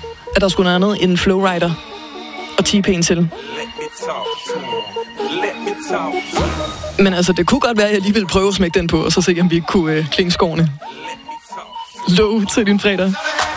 at der skulle noget andet end Flowrider og T-Pain til. Men altså, det kunne godt være, at jeg lige ville prøve at smække den på, og så se, om vi ikke kunne klinge skårene. Low til din fredag.